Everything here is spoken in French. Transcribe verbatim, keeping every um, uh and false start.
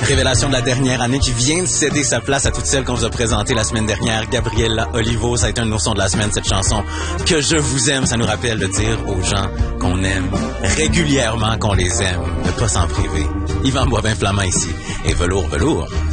Révélation de la dernière année qui vient de céder sa place à toutes celles qu'on vous a présentées la semaine dernière. Gabriella Olivo, ça a été un ourson de la semaine, cette chanson. Que je vous aime, ça nous rappelle de dire aux gens qu'on aime régulièrement, qu'on les aime, de pas s'en priver. Yvan Boivin-Flamand ici. Et velours, velours.